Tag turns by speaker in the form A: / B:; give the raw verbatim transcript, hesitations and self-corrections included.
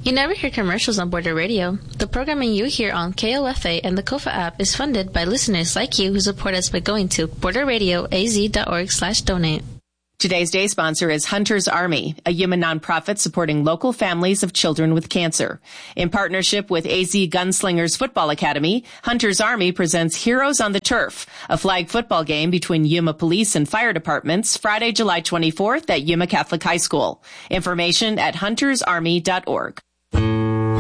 A: You never hear commercials on Border Radio. The programming you hear on K O F A and the Kofa app is funded by listeners like you who support us by going to borderradioaz.org slash donate.
B: Today's day sponsor is Hunter's Army, a Yuma nonprofit supporting local families of children with cancer. In partnership with A Z Gunslingers Football Academy, Hunter's Army presents Heroes on the Turf, a flag football game between Yuma Police and Fire Departments, Friday, July twenty-fourth at Yuma Catholic High School. Information at hunters army dot org.